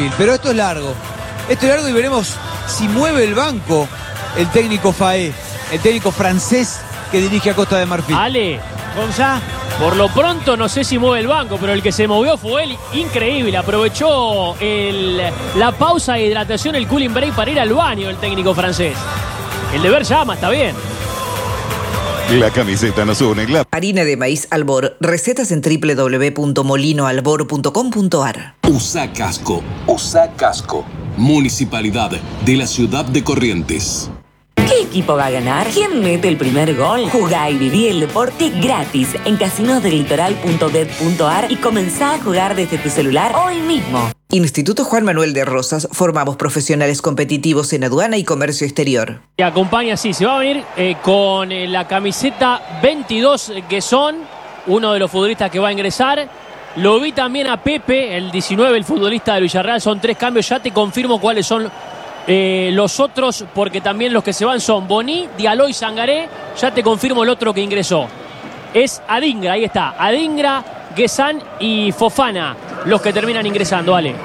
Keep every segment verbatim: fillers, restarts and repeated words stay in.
Marfil. Pero esto es largo. Esto es largo y veremos si mueve el banco el técnico Faé, el técnico francés que dirige a Costa de Marfil. Ale, Gonzá. Por lo pronto no sé si mueve el banco, pero el que se movió fue él. Increíble, aprovechó el, la pausa de hidratación, el cooling break para ir al baño el técnico francés. El deber llama, está bien. La camiseta nos une. La... Harina de maíz Albor. Recetas en doble u doble u doble u punto molino albor punto com punto a r. Usa casco. Usa casco. Municipalidad de la ciudad de Corrientes. ¿Qué equipo va a ganar? ¿Quién mete el primer gol? Jugá y viví el deporte gratis en casinos del litoral punto bet punto a r y comenzá a jugar desde tu celular hoy mismo. Instituto Juan Manuel de Rosas. Formamos profesionales competitivos en aduana y comercio exterior. Y acompaña, sí, se va a venir eh, con eh, la camiseta veintidós Guesón, uno de los futbolistas que va a ingresar. Lo vi también a Pepe, el diecinueve, el futbolista del Villarreal. Son tres cambios, ya te confirmo cuáles son Eh, los otros, porque también los que se van son Boní, Diallo y Sangaré. Ya te confirmo el otro que ingresó. Es Adingra, ahí está. Adingra, Guesán y Fofana, los que terminan ingresando, Ale.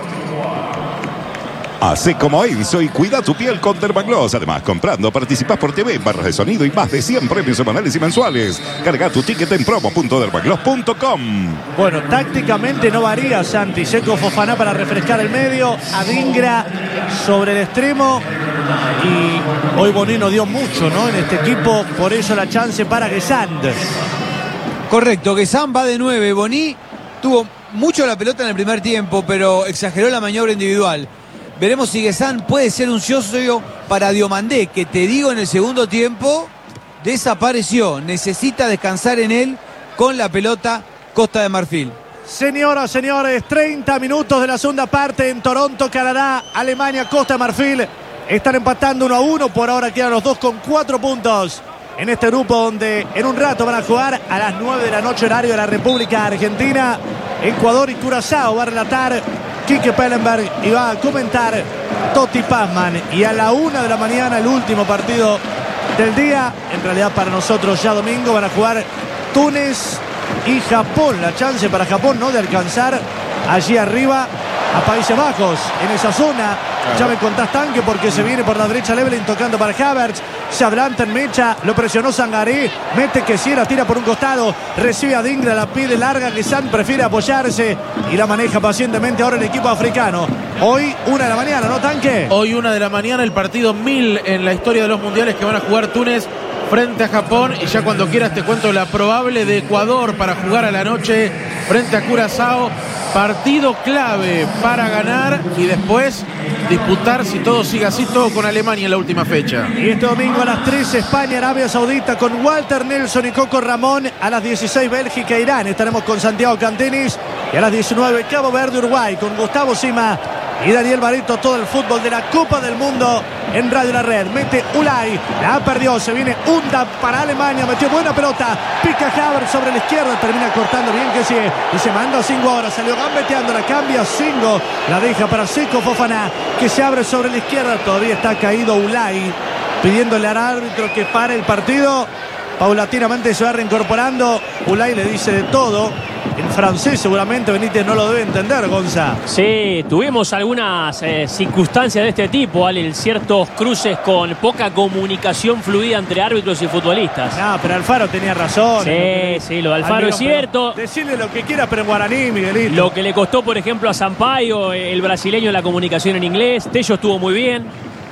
Hacé como Enzo y cuida tu piel con Dermagloss. Además, comprando, participás por T V, barras de sonido y más de cien premios semanales y mensuales. Carga tu ticket en promo punto dermagloss punto com. Bueno, tácticamente no varía Santi. Seco Fofana para refrescar el medio. Adingra sobre el extremo. Y hoy Bonino dio mucho, ¿no? En este equipo. Por eso la chance para Guesand. Correcto, Guesán va de nueve. Boní tuvo mucho la pelota en el primer tiempo, pero exageró la maniobra individual. Veremos si Guesán puede ser un socio para Diomandé, que te digo en el segundo tiempo desapareció. Necesita descansar en él con la pelota Costa de Marfil. Señoras, señores, treinta minutos de la segunda parte en Toronto, Canadá, Alemania, Costa de Marfil. Están empatando uno a uno. Por ahora quedan los dos con cuatro puntos en este grupo donde en un rato van a jugar a las nueve de la noche horario de la República Argentina. Ecuador y Curazao va a relatar Quique Pellenberg y va a comentar Totti Pazman. Y a la una de la mañana el último partido del día. En realidad para nosotros ya domingo van a jugar Túnez y Japón. La chance para Japón, ¿no?, de alcanzar allí arriba a Países Bajos en esa zona. Claro. Ya me contás, Tanque, porque se viene por la derecha Levelin tocando para Havertz. Se adelanta en mecha, lo presionó Sangaré. Mete Kessiera, tira por un costado. Recibe a Dingra, la pide larga. Guesán prefiere apoyarse y la maneja pacientemente ahora el equipo africano. Hoy una de la mañana, ¿no, Tanque? Hoy una de la mañana, el partido mil en la historia de los mundiales que van a jugar Túnez frente a Japón. Y ya cuando quieras te cuento la probable de Ecuador para jugar a la noche frente a Curazao. Partido clave para ganar y después disputar, si todo sigue así, todo con Alemania en la última fecha. Y este domingo a las tres, España, Arabia Saudita con Walter Nelson y Coco Ramón. A las dieciséis, Bélgica, Irán. Estaremos con Santiago Cantenis. Y a las diecinueve, Cabo Verde, Uruguay, con Gustavo Sima y Daniel Barito. Todo el fútbol de la Copa del Mundo en Radio La Red. Mete Ulay, la perdió, se viene Unda para Alemania, metió buena pelota, pica Havertz sobre la izquierda, termina cortando bien que sigue y se manda Singo ahora, salió gambeteando, la cambia Singo, la deja para Seco Fofana, que se abre sobre la izquierda, todavía está caído Ulay, pidiéndole al árbitro que pare el partido. Paulatinamente se va reincorporando. Ulay le dice de todo. En francés seguramente Benítez no lo debe entender, Gonza. Sí, tuvimos algunas eh, circunstancias de este tipo, ¿vale? Ciertos cruces con poca comunicación fluida entre árbitros y futbolistas. No, pero Alfaro tenía razón. Sí, que, sí, lo de Alfaro es cierto. Decirle lo que quiera, pero en guaraní, Miguelito. Lo que le costó, por ejemplo, a Sampaio, el brasileño, la comunicación en inglés. Tello estuvo muy bien.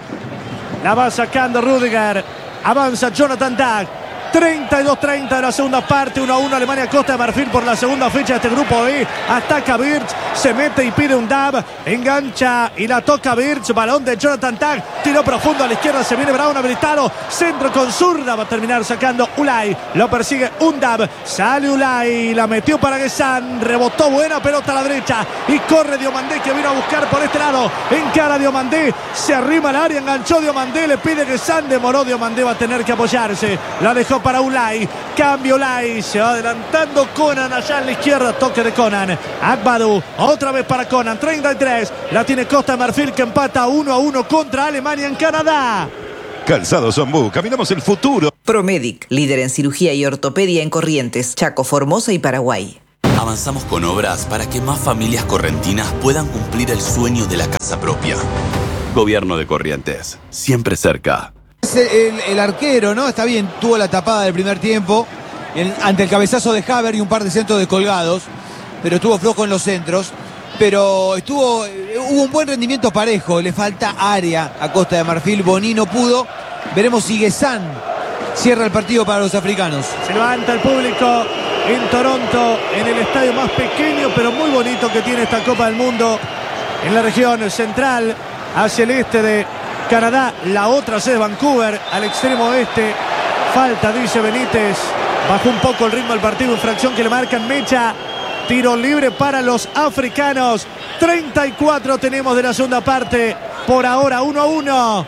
La va sacando Rudiger. Avanza Jonathan Dahl. treinta y dos treinta de la segunda parte, uno a uno Alemania Costa de Marfil por la segunda fecha de este grupo E. Ataca Birch, se mete y pide un dab, engancha y la toca Birch, balón de Jonathan Tag, tiró profundo a la izquierda, se viene Brown habilitado, centro con zurda, va a terminar sacando Ulay, lo persigue un dab, sale Ulay, la metió para Guesán, rebotó buena pelota a la derecha y corre Diomandé que vino a buscar por este lado, encara Diomandé, se arrima al área, enganchó Diomandé, le pide Guesán, demoró Diomandé, va a tener que apoyarse, la dejó para Ulay, cambio Ulay, se va adelantando Conan allá en la izquierda, toque de Conan, Agbadou, otra vez para Conan, treinta y tres, la tiene Costa de Marfil que empata uno a uno contra Alemania en Canadá. Calzado Zombú, caminamos el futuro. Promedic, líder en cirugía y ortopedia en Corrientes, Chaco, Formosa y Paraguay. Avanzamos con obras para que más familias correntinas puedan cumplir el sueño de la casa propia. Gobierno de Corrientes, siempre cerca. Es el, el arquero, ¿no? Está bien, tuvo la tapada del primer tiempo el, ante el cabezazo de Haver y un par de centros descolgados, pero estuvo flojo en los centros. Pero estuvo, hubo un buen rendimiento parejo, le falta área a Costa de Marfil. Boní no pudo. Veremos si Guessán cierra el partido para los africanos. Se levanta el público en Toronto, en el estadio más pequeño pero muy bonito que tiene esta Copa del Mundo, en la región central, hacia el este de Canadá. La otra sede, Vancouver, al extremo oeste. Falta, dice Benítez. Bajó un poco el ritmo del partido, infracción que le marcan. Mecha. Tiro libre para los africanos. treinta y cuatro tenemos de la segunda parte. Por ahora, uno a uno.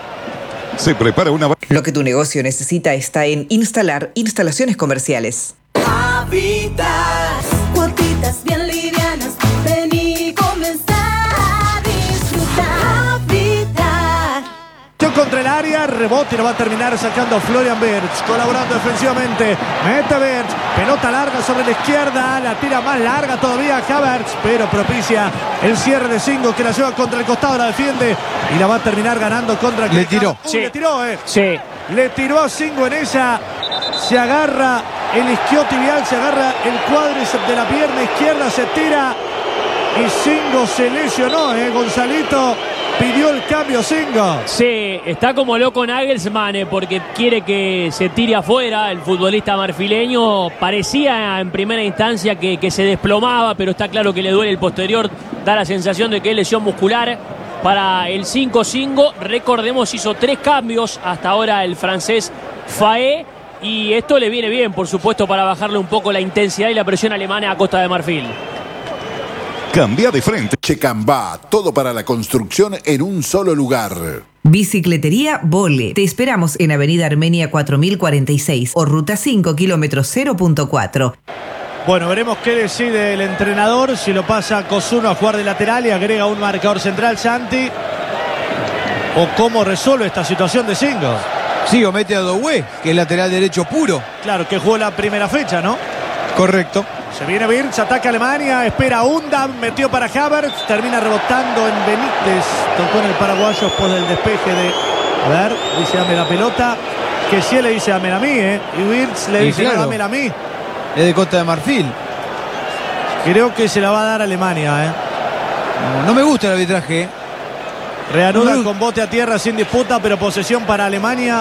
Se prepara una... Lo que tu negocio necesita está en Instalar Instalaciones Comerciales. Habitat, cuotitas bien livianas. Vení y comenzá a disfrutar. Habitat. Contra el área, rebote y lo va a terminar sacando Florian Wirtz, colaborando defensivamente. Mete Wirtz, pelota larga sobre la izquierda, la tira más larga todavía Havertz, pero propicia el cierre de Singo, que la lleva contra el costado, la defiende y la va a terminar ganando contra el... Le tiró. Uy, Sí. le tiró, eh. Sí. Le tiró a Singo en ella. Se agarra el isquiotibial, se agarra el cuádriceps de la pierna izquierda, se tira y Singo se lesionó, eh. Gonzalito pidió el cambio, Singo. Sí, está como loco Nagelsmann eh, porque quiere que se tire afuera el futbolista marfileño. Parecía en primera instancia que, que se desplomaba, pero está claro que le duele el posterior. Da la sensación de que es lesión muscular para el cinco cinco. Recordemos, hizo tres cambios hasta ahora el francés Faé. Y esto le viene bien, por supuesto, para bajarle un poco la intensidad y la presión alemana a Costa de Marfil. Cambia de frente. Checambá, todo para la construcción en un solo lugar. Bicicletería Vole. Te esperamos en Avenida Armenia cuatro mil cuarenta y seis o Ruta cinco, kilómetro cero punto cuatro. Bueno, veremos qué decide el entrenador, si lo pasa a Cosuno a jugar de lateral y agrega un marcador central, Santi, o cómo resuelve esta situación de Singo. Sí, o mete a Doué, que es lateral derecho puro. Claro, que jugó la primera fecha, ¿no? Correcto. Se viene Wirtz, ataca Alemania, espera Undam, metió para Havertz, termina rebotando en Benítez, tocó en el paraguayo después del despeje de... A ver, dice dame la pelota, que sí le dice dame a mí, ¿eh? Y Wirtz le Y dice claro, no, dame a mí. Es de Costa de Marfil. Creo que se la va a dar a Alemania, ¿eh? No, no me gusta el arbitraje. Reanuda No. con bote a tierra sin disputa, pero posesión para Alemania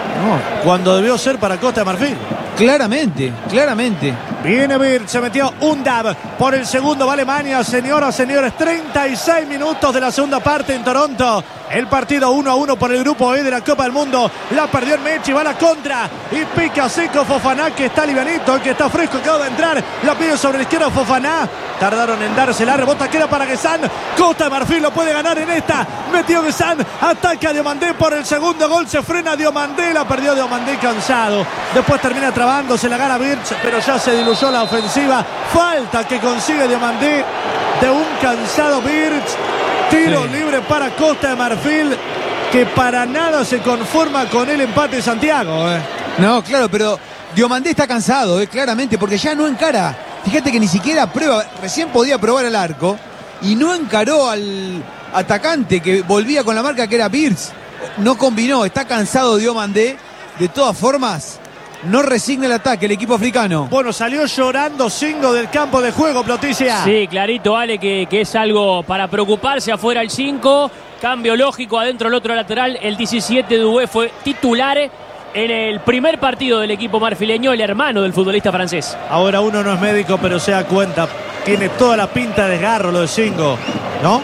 No, cuando debió ser para Costa de Marfil. claramente, claramente. Viene Wirtz, se metió Undab por el segundo, va Alemania, señoras, señores, treinta y seis minutos de la segunda parte en Toronto. El partido uno a uno por el grupo E de la Copa del Mundo. La perdió en Mechi, va a la contra y pica seco Fofana, que está livianito, que está fresco, acaba de entrar. La pide sobre la izquierda Fofana. Tardaron en dársela, rebota, queda para Guessán. Costa de Marfil lo puede ganar en esta. Metió Guessán, ataca a Diomandé por el segundo gol. Se frena Diomandé, la perdió Diomandé cansado. Después termina trabando, se la gana Wirtz, pero ya se diluyó la ofensiva. Falta que consigue Diomandé de un cansado Wirtz. Tiro Sí. libre para Costa de Marfil, que para nada se conforma con el empate de Santiago. Eh. No, claro, pero Diomandé está cansado, eh, claramente, porque ya no encara. Fíjate que ni siquiera prueba, recién podía probar el arco y no encaró al atacante que volvía con la marca que era Wirtz. No combinó, está cansado Diomandé. De todas formas, no resigna el ataque el equipo africano. Bueno, salió llorando Singo del campo de juego, Ploticia. Sí, clarito, Ale, que, que es algo para preocuparse. Afuera el cinco, cambio lógico, adentro el otro lateral. El diecisiete de Doué fue titular en el primer partido del equipo marfileño, el hermano del futbolista francés. Ahora uno no es médico, pero se da cuenta. Tiene toda la pinta de desgarro lo de Singo, ¿no?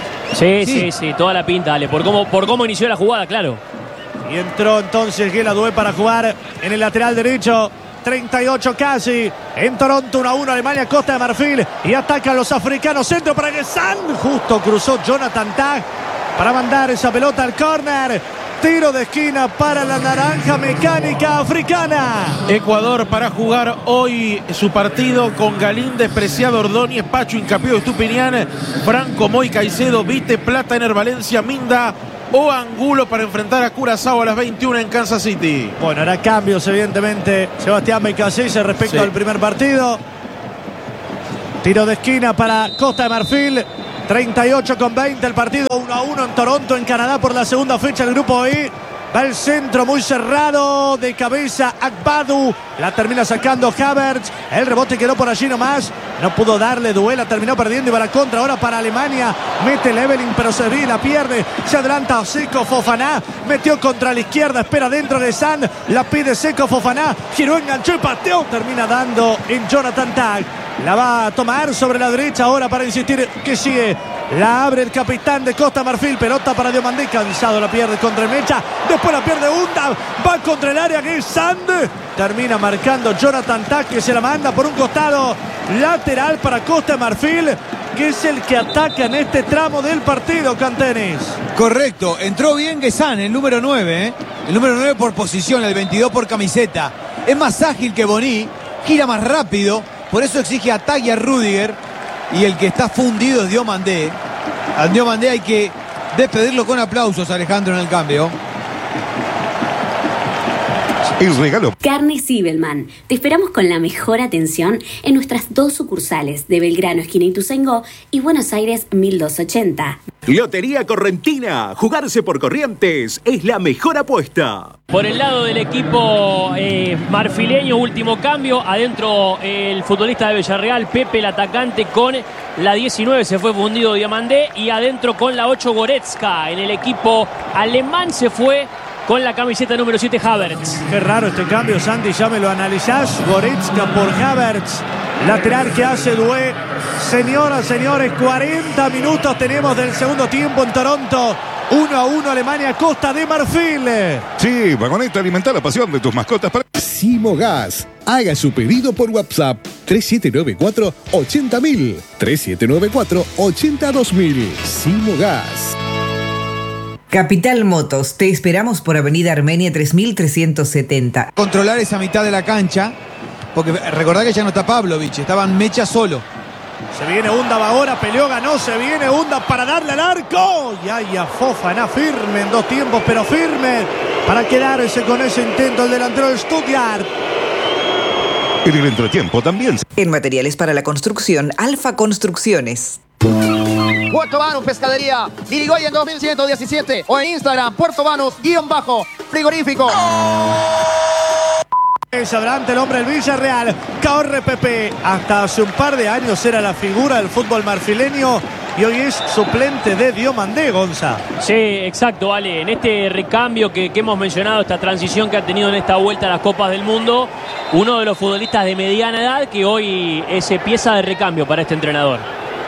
Sí, Sí. sí, sí, toda la pinta, Ale, por cómo, por cómo inició la jugada, claro. Y entró entonces Guela Doué para jugar en el lateral derecho. treinta y ocho casi. En Toronto, uno a uno, Alemania, Costa de Marfil. Y atacan los africanos. Centro para Guessán. Justo cruzó Jonathan Tag para mandar esa pelota al córner. Tiro de esquina para la naranja mecánica africana. Ecuador para jugar hoy su partido con Galíndez, Preciado, Ordóñez, Pacho, Incapié, Estupiñán, Franco, Moy, Caicedo, Vite, Plata, Ener, Valencia, Minda o Angulo para enfrentar a Curazao a las veintiuna en Kansas City. Bueno, hará cambios evidentemente Sebastián Becasese respecto Sí. al primer partido. Tiro de esquina para Costa de Marfil. treinta y ocho con veinte el partido, uno a uno en Toronto, en Canadá, por la segunda fecha del grupo I. Va el centro muy cerrado, de cabeza Agbadu, la termina sacando Havertz, el rebote quedó por allí nomás, no pudo darle, Duela terminó perdiendo y va a la contra ahora para Alemania, mete Leveling pero se ríe, la pierde, se adelanta Seko Fofana, metió contra la izquierda, espera dentro de San, la pide Seko Fofana, giró, enganchó y pateó, termina dando en Jonathan Tah. La va a tomar sobre la derecha ahora para insistir que sigue. La abre el capitán de Costa Marfil. Pelota para Diomandé. Cansado, la pierde contra el Mecha. Después la pierde Unda. Va contra el área que es Sand. Termina marcando Jonathan Tah, que se la manda por un costado. Lateral para Costa Marfil, que es el que ataca en este tramo del partido, Cantenis. Correcto. Entró bien Guesan, el número nueve. ¿eh? El número nueve por posición, el veintidós por camiseta. Es más ágil que Boni. Gira más rápido. Por eso exige a Tah y a Rüdiger. Y el que está fundido es Diomandé. A Diomandé hay que despedirlo con aplausos, Alejandro, en el cambio. El regalo. Carne Sibelman. Te esperamos con la mejor atención en nuestras dos sucursales de Belgrano, esquina Ituzaingó, y Buenos Aires mil doscientos ochenta. Lotería Correntina. Jugarse por Corrientes es la mejor apuesta. Por el lado del equipo eh, marfileño, último cambio. Adentro eh, el futbolista de Villarreal, Pepe, el atacante, con la diecinueve se fue fundido Diomandé. Y adentro con la ocho Goretzka. En el equipo alemán se fue con la camiseta número siete Havertz. Qué raro este cambio, Santi, ya me lo analizás. Goretzka por Havertz. Lateral que hace Doué. Señoras, señores, cuarenta minutos tenemos del segundo tiempo en Toronto. uno a uno Alemania, Costa de Marfil. Sí, Vagoneta, alimenta la pasión de tus mascotas para... Simogas. Haga su pedido por WhatsApp tres siete nueve cuatro, ochenta mil. tres siete nueve cuatro, ochenta dos mil. Simogas. Capital Motos, te esperamos por Avenida Armenia tres mil trescientos setenta. Controlar esa mitad de la cancha, porque recordá que ya no está Pavlovich, estaban Mecha solo. Se viene Unda ahora, peleó, ganó, se viene Unda para darle al arco. Y ahí a Fofana, firme en dos tiempos, pero firme para quedarse con ese intento el delantero de Stuttgart. En el entretiempo también. En materiales para la construcción, Alfa Construcciones. Puerto Banus Pescadería, Irigoyen dos mil ciento diecisiete o en Instagram, Puerto Banus, guión bajo, frigorífico. Es adelante el hombre del Villarreal, corre Pepe. Hasta hace un par de años era la figura del fútbol marfileño y hoy es suplente de Diomandé, Gonza. Sí, exacto, Ale. En este recambio que, que hemos mencionado, esta transición que ha tenido en esta vuelta a las Copas del Mundo, uno de los futbolistas de mediana edad que hoy es pieza de recambio para este entrenador.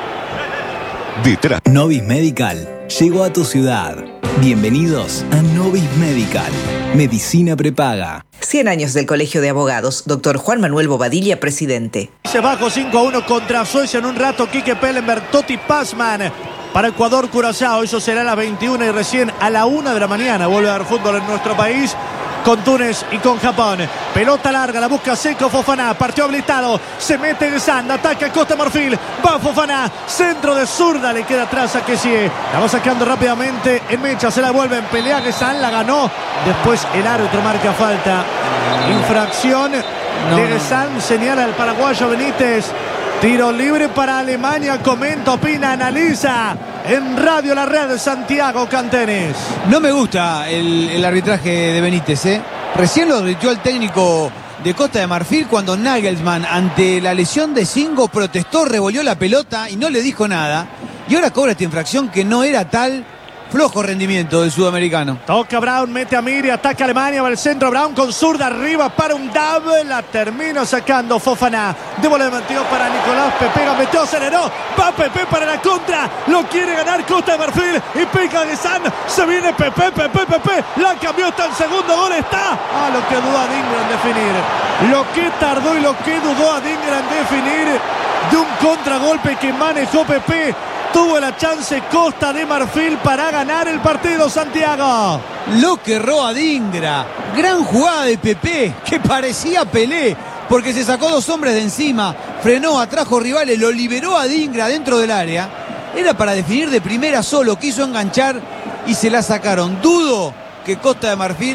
Detrás. Novis Medical llegó a tu ciudad. Bienvenidos a Novis Medical. Medicina prepaga. cien años del Colegio de Abogados. Doctor Juan Manuel Bobadilla, presidente. Se bajó cinco a uno contra Suecia en un rato. Quique Pellenberg, Totti Passman. Para Ecuador, Curazao. Eso será a las veintiuna y recién a la una de la mañana vuelve a haber fútbol en nuestro país. Con Túnez y con Japón. Pelota larga, la busca Seko Fofana. Partió habilitado. Se mete en Sand. Ataca Costa Marfil. Va Fofana. Centro de zurda. Le queda atrás a Kessie. La va sacando rápidamente. En Mecha se la vuelve en pelea. Gesan la ganó. Después el árbitro marca falta. Infracción no, de no. Gesan. Señala el paraguayo Benítez. Tiro libre para Alemania. Comenta, opina, analiza. En Radio La Red, Santiago Cantenis. No me gusta el, el arbitraje de Benítez, ¿eh? Recién lo advirtió el técnico de Costa de Marfil cuando Nagelsmann, ante la lesión de Singo, protestó, revolvió la pelota y no le dijo nada. Y ahora cobra esta infracción que no era tal. Flojo rendimiento del sudamericano. Toca Brown, mete a Miri, ataca Alemania, va al centro, Brown con zurda arriba para un dab, la termina sacando Fofana. De bola metió para Nicolás, Pepe metió, aceleró, va Pepe para la contra, lo quiere ganar Costa de Marfil y pica Gesan, se viene Pepe, Pepe, Pepe, la cambió, está el segundo gol, está. Ah, lo que dudó Adingra en definir, lo que tardó y lo que dudó Adingra en definir de un contragolpe que manejó Pepe. Tuvo la chance Costa de Marfil para ganar el partido, Santiago. Lo que erró Adingra. Gran jugada de Pepe, que parecía Pelé, porque se sacó dos hombres de encima, frenó, atrajo rivales, lo liberó a Adingra dentro del área. Era para definir de primera solo, quiso enganchar y se la sacaron. Dudo que Costa de Marfil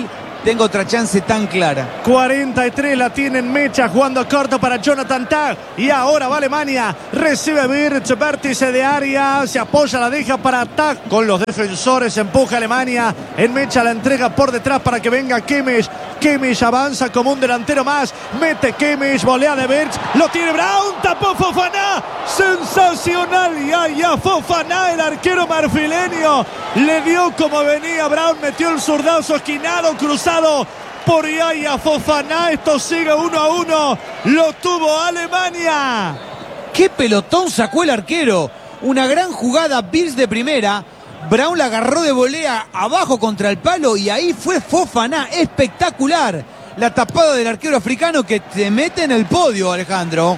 tenga otra chance tan clara. cuarenta y tres la tienen Mecha jugando corto para Jonathan Tah. Y ahora va Alemania. Recibe Birch, vértice de área. Se apoya, la deja para Tah. Con los defensores empuja Alemania. En Mecha la entrega por detrás para que venga Kimmich. Kimmich avanza como un delantero más. Mete Kimmich, volea de Birch. Lo tiene Brown. Tapó Fofana. Sensacional. Y allá Fofana, el arquero marfileño. Le dio como venía Brown. Metió el zurdazo esquinado, cruzado por Yaya Fofana. Esto sigue uno a uno. Lo tuvo Alemania. ¡Qué pelotón sacó el arquero! Una gran jugada, Birch de primera. Brown la agarró de volea abajo contra el palo y ahí fue Fofana. Espectacular. La tapada del arquero africano que te mete en el podio, Alejandro.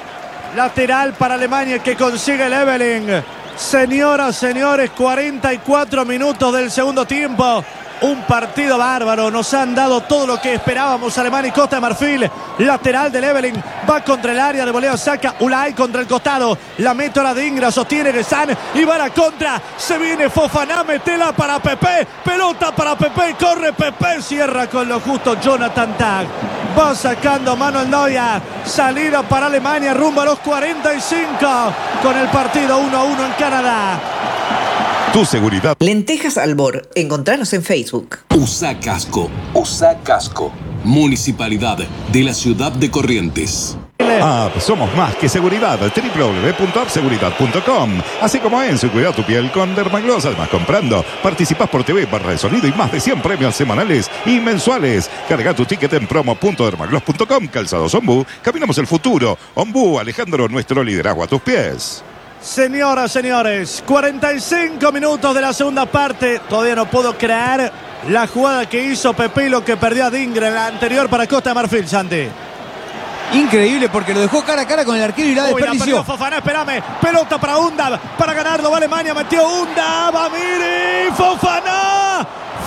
Lateral para Alemania que consigue el Eveling. Señoras, señores, cuarenta y cuatro minutos del segundo tiempo. Un partido bárbaro. Nos han dado todo lo que esperábamos. Alemania y Costa de Marfil. Lateral del Eveling. Va contra el área de voleo. Saca Ulay contra el costado. La mete ahora de Ingra. Sostiene Gezán. Y va a la contra. Se viene Fofana. Metela para Pepe. Pelota para Pepe. Corre Pepe. Cierra con lo justo Jonathan Tah. Va sacando Manuel Neuer. Salida para Alemania. Rumbo a los cuarenta y cinco. Con el partido uno a uno en Canadá. Tu seguridad. Lentejas Albor. Encontranos en Facebook. Usa casco. Usa casco. Municipalidad de la Ciudad de Corrientes. Ah, somos más que seguridad. doble u doble u doble u punto app seguridad punto com. Así como Enzo y cuida tu piel con Dermagloss. Además, comprando, participás por T V, barra de sonido y más de cien premios semanales y mensuales. Carga tu ticket en promo punto dermagloss punto com. Calzados Ombú. Caminamos el futuro. Ombú, Alejandro, nuestro liderazgo a tus pies. Señoras, señores, cuarenta y cinco minutos de la segunda parte. Todavía no puedo creer la jugada que hizo Pepe y lo que perdió a Dingra en la anterior para Costa de Marfil, Santi. Increíble porque lo dejó cara a cara con el arquero y la desperdició. La Fofana, espérame. Pelota para Unda. Para ganarlo va Alemania. Metió Unda. Va Miri. Fofana.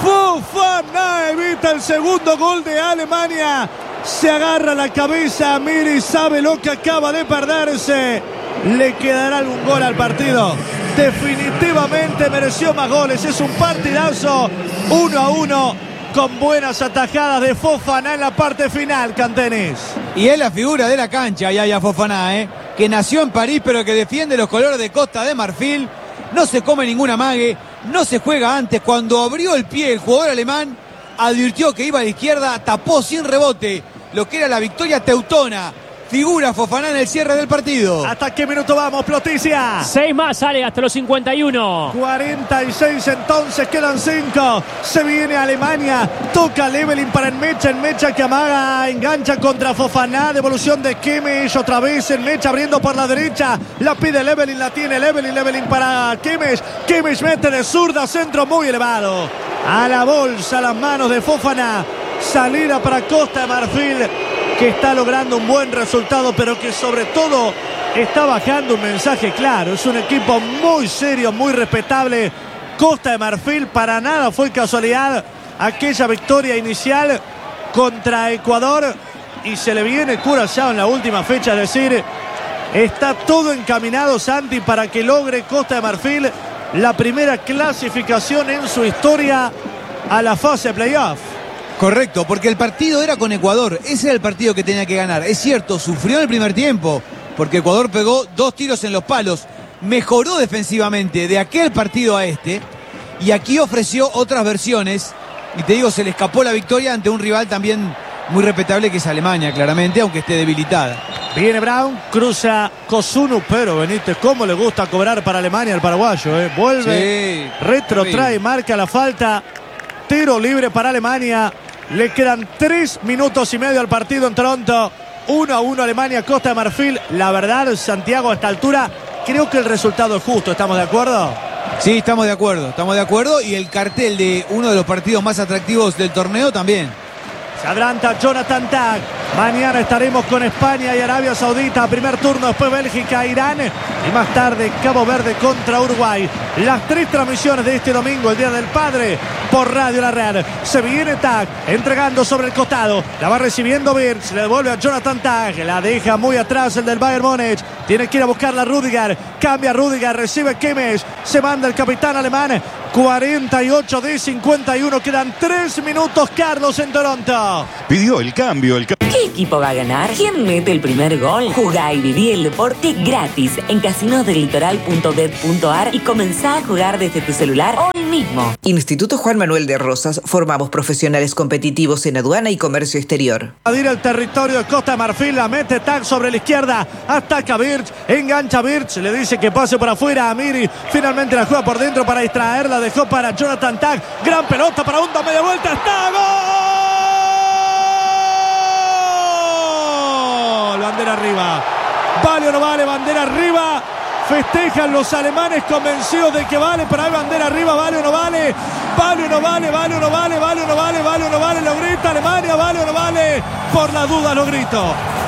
Fofana evita el segundo gol de Alemania. Se agarra la cabeza. Miri sabe lo que acaba de perderse. ¿Le quedará algún gol al partido? Definitivamente mereció más goles. Es un partidazo. Uno a uno. Con buenas atajadas de Fofana en la parte final, Cantenis. Y es la figura de la cancha, Yaya Fofana, ¿eh? Que nació en París, pero que defiende los colores de Costa de Marfil. No se come ninguna mague, no se juega antes. Cuando abrió el pie el jugador alemán, advirtió que iba a la izquierda, tapó sin rebote lo que era la victoria teutona. Figura Fofana en el cierre del partido. ¿Hasta qué minuto vamos, Ploticia? Seis más, sale hasta los cincuenta y uno. cuarenta y seis entonces, quedan cinco. Se viene Alemania. Toca Levelin para Enmecha. Enmecha que amaga, engancha contra Fofana. Devolución de Kimmich. Otra vez Enmecha abriendo por la derecha. La pide Levelin, la tiene Levelin. Levelin para Kimmich. Kimmich mete de zurda, centro muy elevado. A la bolsa, las manos de Fofana. Salida para Costa de Marfil, que está logrando un buen resultado, pero que sobre todo está bajando un mensaje claro. Es un equipo muy serio, muy respetable. Costa de Marfil, para nada fue casualidad aquella victoria inicial contra Ecuador. Y se le viene Curazao en la última fecha, es decir, está todo encaminado, Santi, para que logre Costa de Marfil la primera clasificación en su historia a la fase de playoff. Correcto, porque el partido era con Ecuador. Ese era el partido que tenía que ganar. Es cierto, sufrió en el primer tiempo, porque Ecuador pegó dos tiros en los palos. Mejoró defensivamente de aquel partido a este. Y aquí ofreció otras versiones. Y te digo, se le escapó la victoria ante un rival también muy respetable, que es Alemania, claramente, aunque esté debilitada. Viene Brown, cruza Kosunu, pero Benítez, cómo le gusta cobrar para Alemania el paraguayo. ¿eh? Vuelve, sí, retrotrae, marca la falta. Tiro libre para Alemania. Le quedan tres minutos y medio al partido en Toronto. uno a uno Alemania, Costa de Marfil. La verdad, Santiago, a esta altura, creo que el resultado es justo. ¿Estamos de acuerdo? Sí, estamos de acuerdo. Estamos de acuerdo. Y el cartel de uno de los partidos más atractivos del torneo también. Se adelanta Jonathan Tah. Mañana estaremos con España y Arabia Saudita. Primer turno, después Bélgica, Irán. Y más tarde, Cabo Verde contra Uruguay. Las tres transmisiones de este domingo, el Día del Padre. por Radio La Red. Se viene Tag, entregando sobre el costado. La va recibiendo Wirtz, le devuelve a Jonathan Tag. La deja muy atrás el del Bayern Múnich. Tiene que ir a buscarla Rüdiger. Cambia Rüdiger, recibe Kimmich. Se manda el capitán alemán. cuarenta y ocho de cincuenta y uno. Quedan tres minutos, Carlos, en Toronto. Pidió el cambio, el cambio. ¿Qué equipo va a ganar? ¿Quién mete el primer gol? Jugá y viví el deporte gratis en casinos del litoral punto bet punto ar y comenzá a jugar desde tu celular hoy mismo. Instituto Juan Manuel de Rosas. Formamos profesionales competitivos en aduana y comercio exterior. Invadir el territorio de Costa de Marfil, la mete Tag sobre la izquierda, ataca Wirtz, engancha Wirtz, le dice que pase por afuera a Miri, finalmente la juega por dentro para distraerla, dejó para Jonathan Tag, gran pelota para Unda, media vuelta, está gol, bandera arriba, vale o no vale, bandera arriba. Festejan los alemanes convencidos de que vale, pero hay bandera arriba, vale o no vale, vale o no vale, vale o no vale, vale o no vale, vale o no vale, lo grita Alemania, vale o no vale, por la duda lo grito.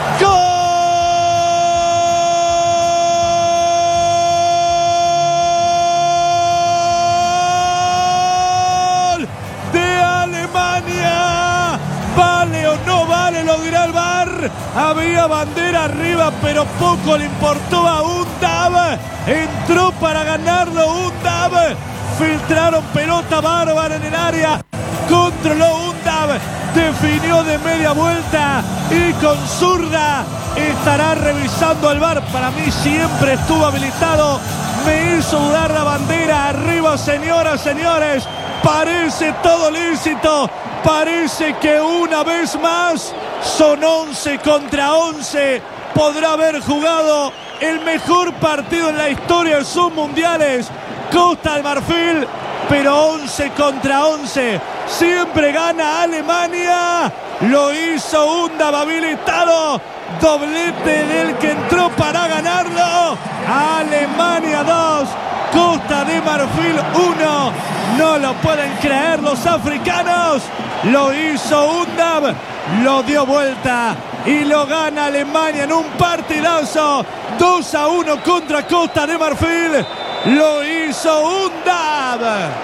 ¡Gol de Alemania! ¿Vale o no vale? Lo dirá el V A R. Había bandera arriba, pero poco le importó a Undav. Entró para ganarlo Undav. Filtraron pelota bárbara en el área. Controló Undav. Definió de media vuelta. Y con zurda estará revisando el V A R. Para mí siempre estuvo habilitado. Me hizo dudar la bandera. Arriba, señoras, señores. Parece todo lícito. Parece que una vez más son once contra once. Podrá haber jugado el mejor partido en la historia de sus mundiales. Costa de Marfil, pero once contra once. Siempre gana Alemania. Lo hizo Undav habilitado. Doblete del que entró para ganarlo. Alemania dos. Costa de Marfil uno. No lo pueden creer los africanos. Lo hizo Undav. Lo dio vuelta. Y lo gana Alemania en un partidazo. dos a uno contra Costa de Marfil. Lo hizo Undav.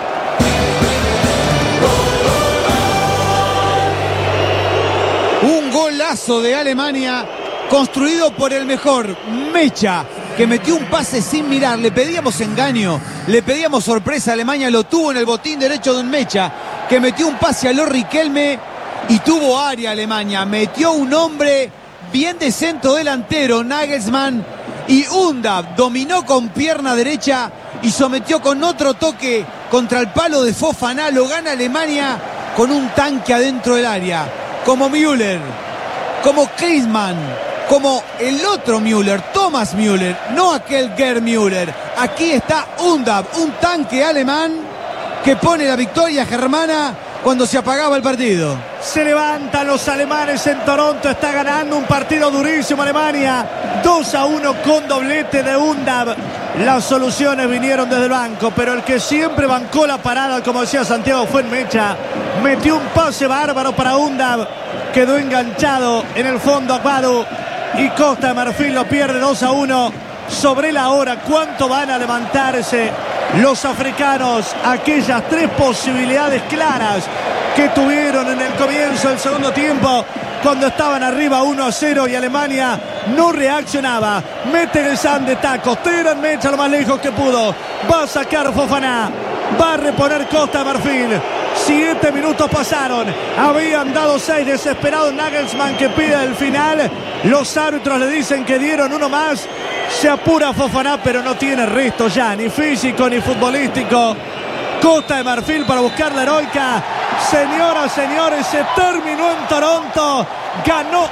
Un golazo de Alemania construido por el mejor, Mecha, que metió un pase sin mirar. Le pedíamos engaño, le pedíamos sorpresa. Alemania lo tuvo en el botín derecho de un Mecha, que metió un pase a lo Riquelme y tuvo área Alemania. Metió un hombre bien de centro delantero, Nagelsmann, y Undav dominó con pierna derecha y sometió con otro toque contra el palo de Fofana. Lo gana Alemania con un tanque adentro del área, como Müller, como Klinsmann, como el otro Müller, Thomas Müller, no aquel Gerd Müller. Aquí está Undav, un tanque alemán que pone la victoria germana cuando se apagaba el partido. Se levantan los alemanes en Toronto. Está ganando un partido durísimo Alemania. dos a uno con doblete de Undav. Las soluciones vinieron desde el banco, pero el que siempre bancó la parada, como decía Santiago, fue en Mecha. Metió un pase bárbaro para Undav. Quedó enganchado en el fondo Agbadu. Y Costa de Marfil lo pierde dos a uno. Sobre la hora, ¿cuánto van a levantarse los africanos? Aquellas tres posibilidades claras que tuvieron en el comienzo del segundo tiempo, cuando estaban arriba uno a cero y Alemania no reaccionaba. Mete el San de tacos, tiran Mecha lo más lejos que pudo. Va a sacar Fofana, va a reponer Costa de Marfil. Siete minutos pasaron, habían dado seis. Desesperado Nagelsmann, que pide el final. Los árbitros le dicen que dieron uno más. Se apura Fofana, pero no tiene resto ya, ni físico ni futbolístico. Costa de Marfil para buscar la heroica. Señoras, señores, se terminó en Toronto. Ganó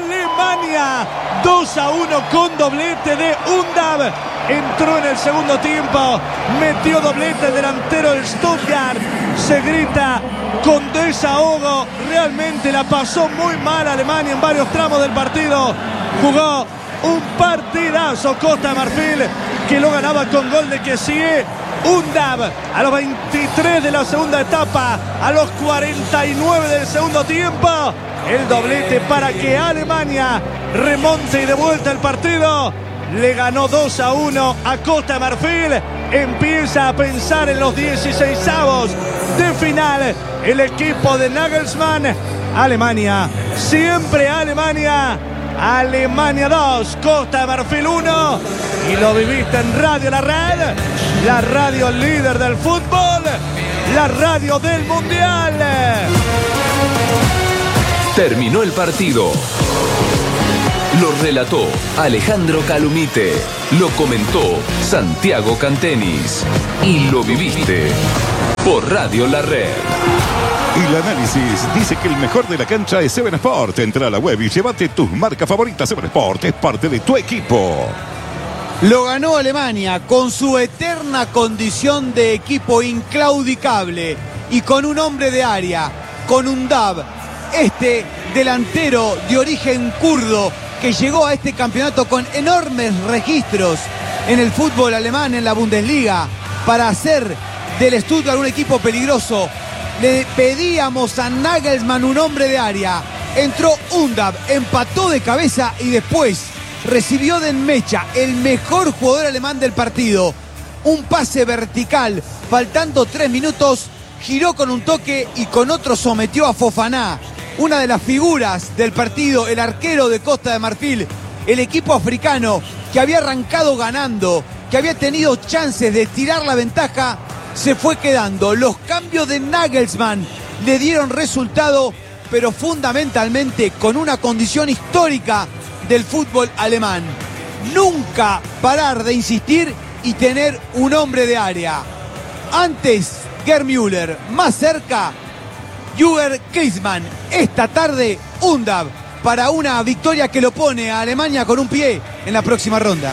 Alemania dos a uno con doblete de Undav. Entró en el segundo tiempo, metió doblete delantero del Stuttgart. Se grita con desahogo. Realmente la pasó muy mal Alemania en varios tramos del partido. Jugó un partidazo Costa de Marfil, que lo ganaba con gol de Kessie. Undav a los veintitrés de la segunda etapa, a los cuarenta y nueve del segundo tiempo, el doblete para que Alemania remonte y de vuelta el partido. Le ganó dos a uno a Costa de Marfil empieza a pensar en los dieciseisavos de final el equipo de Nagelsmann. Alemania, siempre Alemania. Alemania dos, Costa de Marfil uno. Y lo viviste en Radio La Red, la radio líder del fútbol, la radio del Mundial. Terminó el partido. Lo relató Alejandro Calumite. Lo comentó Santiago Cantenis. Y lo viviste por Radio La Red. Y el análisis dice que el mejor de la cancha es Seven Sport. Entra a la web y llévate tus marcas favoritas. Seven Sport es parte de tu equipo. Lo ganó Alemania con su eterna condición de equipo inclaudicable y con un hombre de área, con un Undab, este delantero de origen kurdo que llegó a este campeonato con enormes registros en el fútbol alemán, en la Bundesliga, para hacer del Stuttgart un equipo peligroso. Le pedíamos a Nagelsmann un hombre de área. Entró Undab, empató de cabeza y después recibió de Enmecha, el mejor jugador alemán del partido. Un pase vertical, faltando tres minutos, giró con un toque y con otro sometió a Fofana. Una de las figuras del partido, el arquero de Costa de Marfil, el equipo africano que había arrancado ganando, que había tenido chances de tirar la ventaja, se fue quedando. Los cambios de Nagelsmann le dieron resultado, pero fundamentalmente con una condición histórica del fútbol alemán: nunca parar de insistir y tener un hombre de área. Antes Gerd Müller, más cerca Jürgen Klinsmann. Esta tarde Undab, para una victoria que lo pone a Alemania con un pie en la próxima ronda.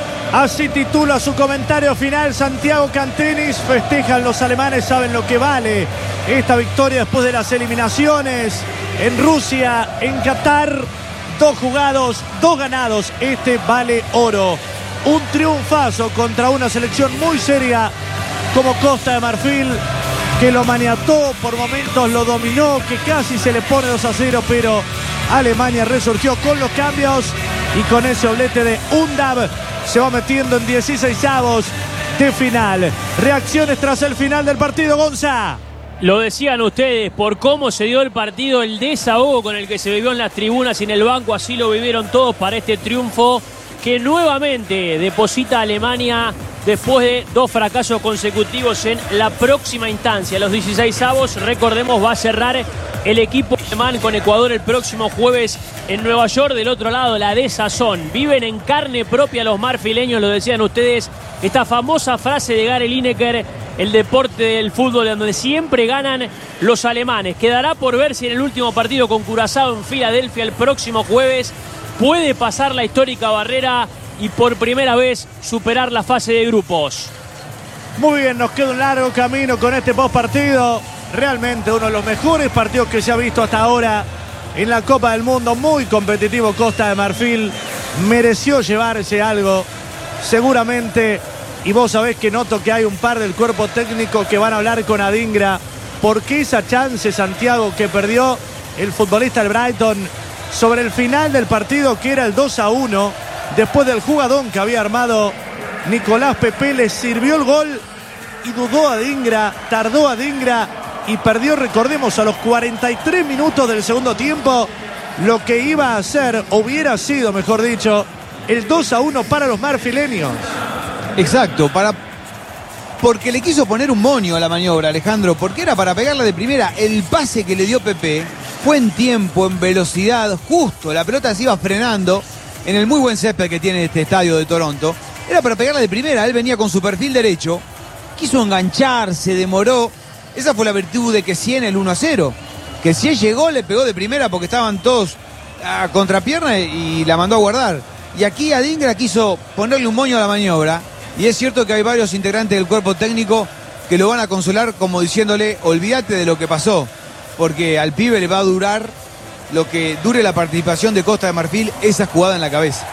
Así titula su comentario final Santiago Cantenis. Festejan los alemanes, saben lo que vale esta victoria después de las eliminaciones en Rusia, en Qatar. Dos jugados, dos ganados. Este vale oro. Un triunfazo contra una selección muy seria como Costa de Marfil, que lo maniató, por momentos lo dominó, que casi se le pone dos a cero, pero Alemania resurgió con los cambios y con ese doblete de Undab se va metiendo en dieciseisavos de final. Reacciones tras el final del partido, Gonza. Lo decían ustedes, por cómo se dio el partido, el desahogo con el que se vivió en las tribunas y en el banco, así lo vivieron todos para este triunfo que nuevamente deposita a Alemania después de dos fracasos consecutivos en la próxima instancia. Los dieciseisavos, recordemos, va a cerrar el equipo alemán con Ecuador el próximo jueves en Nueva York. Del otro lado, la desazón. Viven en carne propia los marfileños, lo decían ustedes, esta famosa frase de Gary Lineker: el deporte del fútbol donde siempre ganan los alemanes. Quedará por ver si en el último partido con Curazao en Filadelfia el próximo jueves puede pasar la histórica barrera y por primera vez superar la fase de grupos. Muy bien, nos queda un largo camino con este post partido. Realmente uno de los mejores partidos que se ha visto hasta ahora en la Copa del Mundo. Muy competitivo Costa de Marfil. Mereció llevarse algo, seguramente. Y vos sabés que noto que hay un par del cuerpo técnico que van a hablar con Adingra, porque esa chance, Santiago, que perdió el futbolista del Brighton sobre el final del partido, que era el dos a uno, después del jugadón que había armado Nicolás Pepe, le sirvió el gol y dudó Adingra, tardó Adingra y perdió, recordemos, a los cuarenta y tres minutos del segundo tiempo, lo que iba a ser, hubiera sido, mejor dicho, el dos a uno para los marfileños. Exacto, para porque le quiso poner un moño a la maniobra, Alejandro, porque era para pegarla de primera. El pase que le dio Pepe fue en tiempo, en velocidad, justo, la pelota se iba frenando en el muy buen césped que tiene este estadio de Toronto. Era para pegarla de primera, él venía con su perfil derecho, quiso engancharse, demoró. Esa fue la virtud de Kessié en el uno a cero. Kessié llegó, le pegó de primera porque estaban todos a contrapierna y la mandó a guardar. Y aquí Adingra quiso ponerle un moño a la maniobra. Y es cierto que hay varios integrantes del cuerpo técnico que lo van a consolar como diciéndole: olvídate de lo que pasó, porque al pibe le va a durar lo que dure la participación de Costa de Marfil, esa jugada en la cabeza.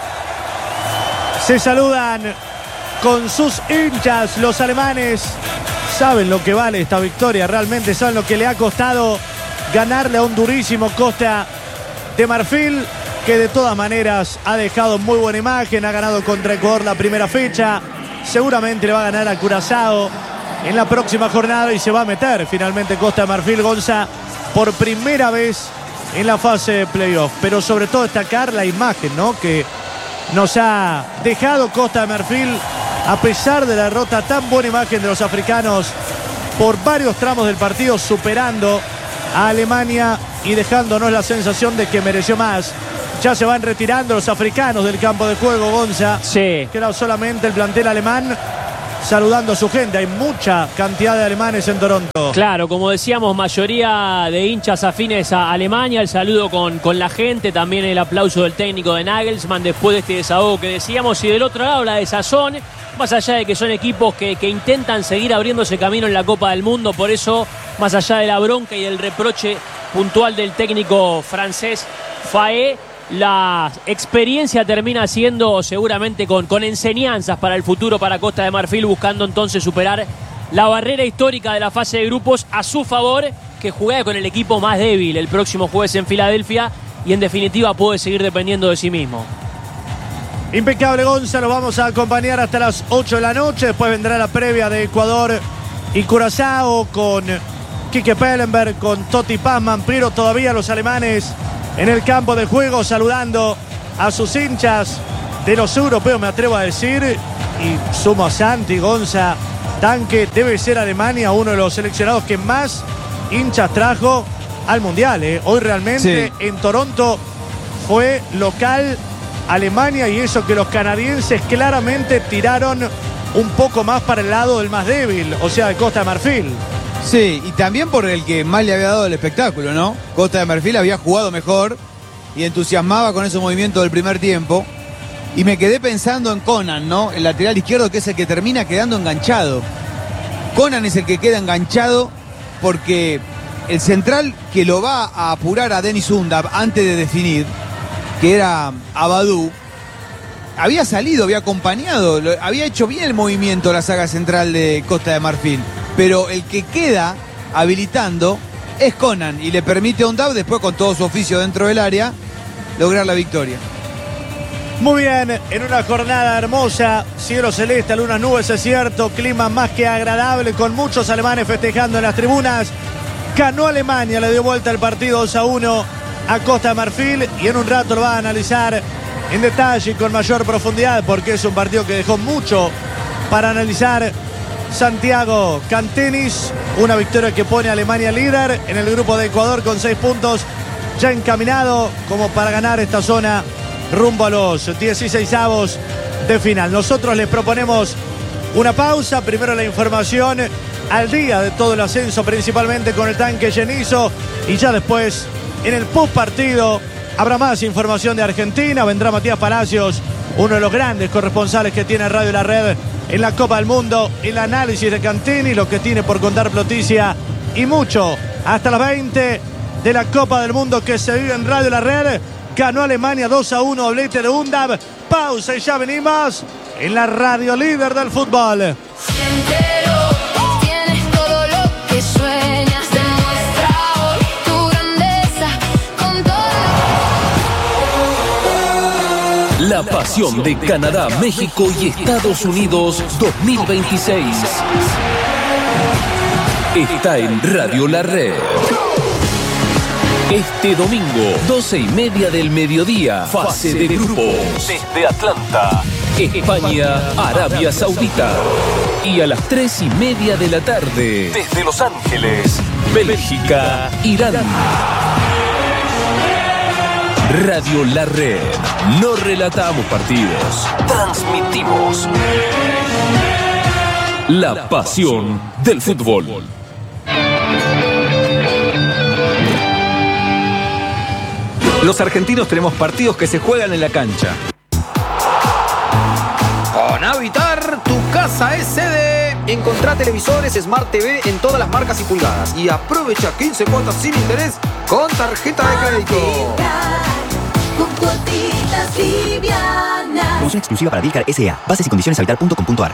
Se saludan con sus hinchas los alemanes. Saben lo que vale esta victoria, realmente saben lo que le ha costado ganarle a un durísimo Costa de Marfil, que de todas maneras ha dejado muy buena imagen, ha ganado contra Ecuador la primera fecha, seguramente le va a ganar a Curazao en la próxima jornada y se va a meter finalmente Costa de Marfil, Gonza, por primera vez en la fase de playoff. Pero sobre todo destacar la imagen, ¿no?, que nos ha dejado Costa de Marfil a pesar de la derrota. Tan buena imagen de los africanos por varios tramos del partido, superando a Alemania y dejándonos la sensación de que mereció más. Ya se van retirando los africanos del campo de juego, Gonza. Sí. Queda solamente el plantel alemán saludando a su gente. Hay mucha cantidad de alemanes en Toronto. Claro, como decíamos, mayoría de hinchas afines a Alemania. El saludo con, con la gente, también el aplauso del técnico de Nagelsmann después de este desahogo que decíamos. Y del otro lado, la desazón, más allá de que son equipos que, que intentan seguir abriéndose camino en la Copa del Mundo. Por eso, más allá de la bronca y el reproche puntual del técnico francés Faé, la experiencia termina siendo seguramente con, con enseñanzas para el futuro para Costa de Marfil, buscando entonces superar la barrera histórica de la fase de grupos a su favor, que juega con el equipo más débil el próximo jueves en Filadelfia y en definitiva puede seguir dependiendo de sí mismo. Impecable, Gonzalo. Vamos a acompañar hasta las ocho de la noche. Después vendrá la previa de Ecuador y Curazao con Quique Pellenberg, con Totti Pazman, pero todavía los alemanes en el campo de juego saludando a sus hinchas de los europeos, me atrevo a decir, y sumo a Santi, Gonza, Tanque, debe ser Alemania uno de los seleccionados que más hinchas trajo al Mundial, ¿eh? Hoy realmente sí. En Toronto fue local Alemania, y eso que los canadienses claramente tiraron un poco más para el lado del más débil, o sea, de Costa de Marfil. Sí, y también por el que más le había dado el espectáculo, ¿no? Costa de Marfil había jugado mejor y entusiasmaba con esos movimientos del primer tiempo. Y me quedé pensando en Conan, ¿no? El lateral izquierdo, que es el que termina quedando enganchado. Conan es el que queda enganchado porque el central que lo va a apurar a Denis Undab antes de definir, que era Abadou, había salido, había acompañado, había hecho bien el movimiento la saga central de Costa de Marfil. Pero el que queda habilitando es Conan y le permite a Undab, después con todo su oficio dentro del área, lograr la victoria. Muy bien, en una jornada hermosa, cielo celeste, algunas nubes, es cierto, clima más que agradable, con muchos alemanes festejando en las tribunas. Ganó Alemania, le dio vuelta el partido dos a uno a Costa de Marfil, y en un rato lo va a analizar en detalle y con mayor profundidad, porque es un partido que dejó mucho para analizar Santiago Cantenis. Una victoria que pone a Alemania líder en el grupo de Ecuador con seis puntos, ya encaminado como para ganar esta zona rumbo a los dieciseisavos de final. Nosotros les proponemos una pausa, primero la información al día de todo el ascenso, principalmente con el tanque llenizo, y ya después en el post partido habrá más información de Argentina. Vendrá Matías Palacios, uno de los grandes corresponsales que tiene Radio La Red en la Copa del Mundo, el análisis de Cantini, lo que tiene por contar Ploticia y mucho hasta las veinte de la Copa del Mundo que se vive en Radio La Red. Ganó Alemania dos a uno, doblete de Undab. Pausa y ya venimos en la radio líder del fútbol. Tienes todo lo que sueñas, demuestra hoy tu grandeza con todo. La pasión de Canadá, México y Estados Unidos dos mil veintiséis está en Radio La Red. Este domingo, doce y media del mediodía, fase de grupos. Desde Atlanta, España, Arabia Saudita. Y a las tres y media de la tarde, desde Los Ángeles, Bélgica, Irán. Radio La Red. No relatamos partidos, transmitimos la pasión del fútbol. Los argentinos tenemos partidos que se juegan en la cancha. Con Habitar, tu casa es sede. Encontrá televisores Smart T V en todas las marcas y pulgadas. Y aprovecha quince cuotas sin interés con tarjeta de crédito. Con cuotitas livianas. Promoción exclusiva para Vilcar S A. Bases y condiciones habitar punto com punto a r.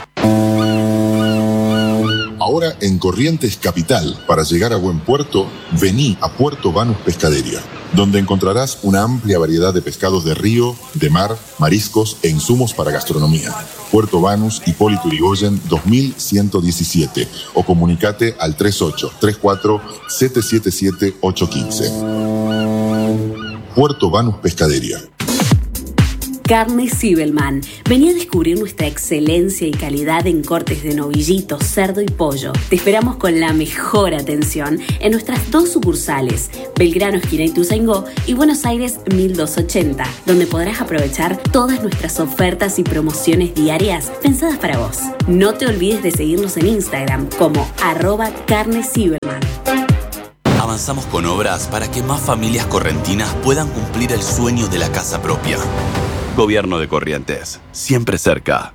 Ahora en Corrientes Capital, para llegar a buen puerto, vení a Puerto Banús Pescadería. donde encontrarás una amplia variedad de pescados de río, de mar, mariscos e insumos para gastronomía. Puerto Banús, Hipólito Yrigoyen dos mil ciento diecisiete o comunicate al tres ocho tres cuatro siete siete siete ocho uno cinco. Puerto Banús Pescadería. Carne Zibelman. Vení a descubrir nuestra excelencia y calidad en cortes de novillito, cerdo y pollo. Te esperamos con la mejor atención en nuestras dos sucursales, Belgrano, esquina Ituzaingó y Buenos Aires mil doscientos ochenta, donde podrás aprovechar todas nuestras ofertas y promociones diarias pensadas para vos. No te olvides de seguirnos en Instagram como arroba carne Zibelman. Avanzamos con obras para que más familias correntinas puedan cumplir el sueño de la casa propia. Gobierno de Corrientes, siempre cerca.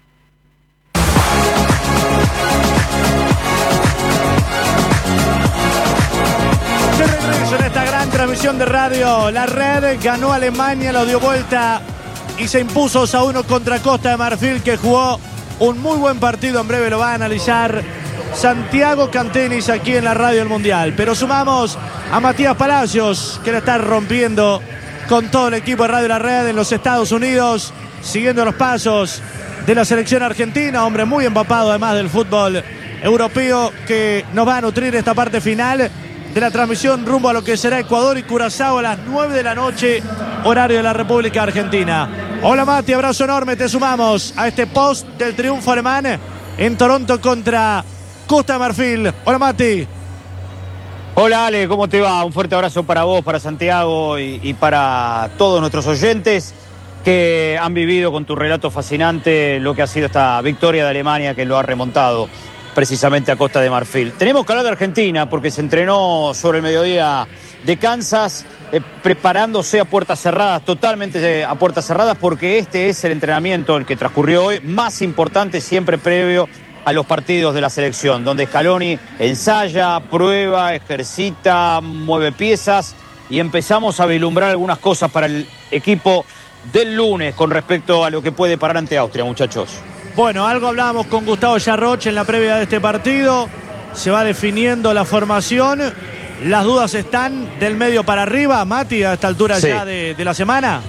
De regreso en esta gran transmisión de radio, la Red ganó a Alemania, lo dio vuelta y se impuso dos a uno contra Costa de Marfil, que jugó un muy buen partido. En breve lo va a analizar Santiago Cantenis aquí en la radio del Mundial. Pero sumamos a Matías Palacios, que la está rompiendo con todo el equipo de Radio La Red en los Estados Unidos, siguiendo los pasos de la selección argentina, hombre muy empapado además del fútbol europeo, que nos va a nutrir esta parte final de la transmisión rumbo a lo que será Ecuador y Curazao a las nueve de la noche, horario de la República Argentina. Hola Mati, abrazo enorme, te sumamos a este post del triunfo alemán en Toronto contra Costa de Marfil. Hola Mati. Hola Ale, ¿cómo te va? Un fuerte abrazo para vos, para Santiago y, y para todos nuestros oyentes que han vivido con tu relato fascinante lo que ha sido esta victoria de Alemania, que lo ha remontado precisamente a Costa de Marfil. Tenemos que hablar de Argentina porque se entrenó sobre el mediodía de Kansas, eh, preparándose a puertas cerradas, totalmente a puertas cerradas, porque este es el entrenamiento, el que transcurrió hoy, más importante siempre previo a los partidos de la selección, donde Scaloni ensaya, prueba, ejercita, mueve piezas y empezamos a vislumbrar algunas cosas para el equipo del lunes con respecto a lo que puede parar ante Austria, muchachos. Bueno, algo hablábamos con Gustavo Yarroch en la previa de este partido. Se va definiendo la formación. Las dudas están del medio para arriba, Mati, a esta altura sí. ya de, de la semana.